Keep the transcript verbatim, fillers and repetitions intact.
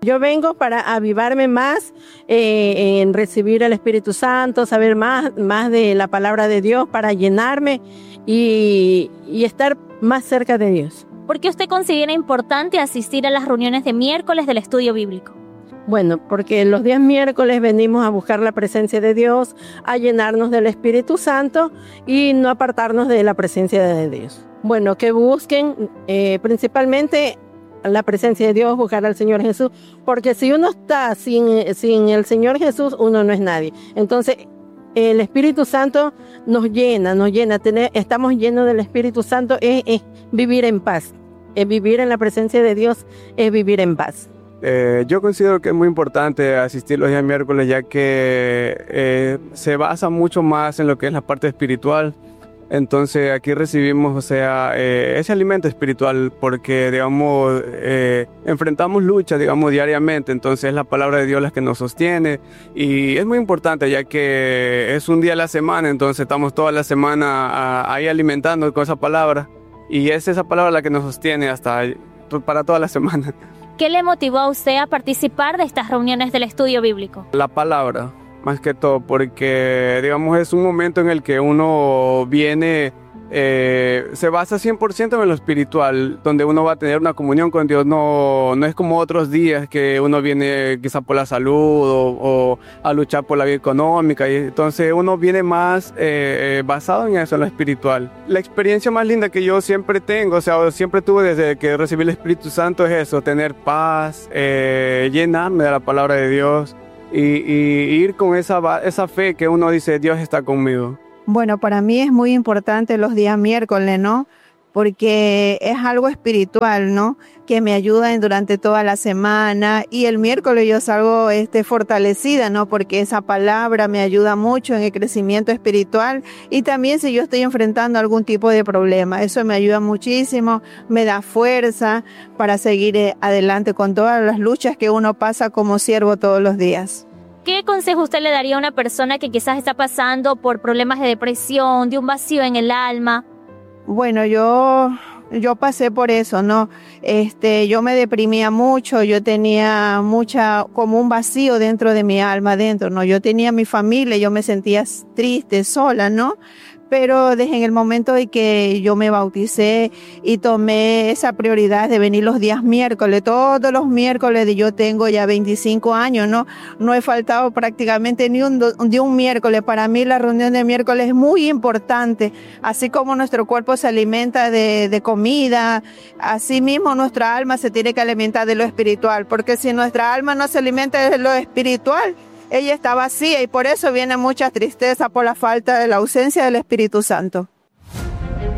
yo vengo para avivarme más eh, en recibir el Espíritu Santo, saber más, más de la palabra de Dios, para llenarme y, y estar más cerca de Dios. ¿Por qué usted considera importante asistir a las reuniones de miércoles del estudio bíblico? Bueno, porque los días miércoles venimos a buscar la presencia de Dios, a llenarnos del Espíritu Santo y no apartarnos de la presencia de Dios. Bueno, que busquen eh, principalmente la presencia de Dios, buscar al Señor Jesús, porque si uno está sin, sin el Señor Jesús, uno no es nadie. Entonces, el Espíritu Santo nos llena, nos llena, tener, estamos llenos del Espíritu Santo, es, es vivir en paz. Es vivir en la presencia de Dios, es vivir en paz. Eh, yo considero que es muy importante asistir los días miércoles, ya que eh, se basa mucho más en lo que es la parte espiritual. Entonces aquí recibimos, o sea, eh, ese alimento espiritual, porque, digamos, eh, enfrentamos luchas, digamos, diariamente. Entonces es la palabra de Dios la que nos sostiene, y es muy importante, ya que es un día a la semana, entonces estamos toda la semana a, ahí alimentando con esa palabra, y es esa palabra la que nos sostiene hasta para toda la semana. ¿Qué le motivó a usted a participar de estas reuniones del estudio bíblico? La palabra, más que todo, porque, digamos, es un momento en el que uno viene, eh, se basa cien por ciento en lo espiritual, donde uno va a tener una comunión con Dios. No, no es como otros días que uno viene quizá por la salud o, o a luchar por la vida económica, y entonces uno viene más eh, basado en eso, en lo espiritual. La experiencia más linda que yo siempre tengo, o sea, siempre tuve desde que recibí el Espíritu Santo, es eso, tener paz, eh, llenarme de la palabra de Dios y, y ir con esa, esa fe que uno dice, Dios está conmigo. Bueno, para mí es muy importante los días miércoles, ¿no? Porque es algo espiritual, ¿no? Que me ayuda durante toda la semana, y el miércoles yo salgo este, fortalecida, ¿no? Porque esa palabra me ayuda mucho en el crecimiento espiritual, y también si yo estoy enfrentando algún tipo de problema, eso me ayuda muchísimo, me da fuerza para seguir adelante con todas las luchas que uno pasa como siervo todos los días. ¿Qué consejo usted le daría a una persona que quizás está pasando por problemas de depresión, de un vacío en el alma? Bueno, yo, yo pasé por eso, ¿no? Este, yo me deprimía mucho, yo tenía mucha, como un vacío dentro de mi alma, dentro, ¿no? Yo tenía mi familia, yo me sentía triste, sola, ¿no? Pero desde en el momento de que yo me bauticé y tomé esa prioridad de venir los días miércoles, todos los miércoles, y yo tengo ya veinticinco años, ¿no? No he faltado prácticamente ni un, de un miércoles. Para mí la reunión de miércoles es muy importante. Así como nuestro cuerpo se alimenta de, de comida, así mismo nuestra alma se tiene que alimentar de lo espiritual, porque si nuestra alma no se alimenta de lo espiritual, ella está vacía, y por eso viene mucha tristeza por la falta de la ausencia del Espíritu Santo.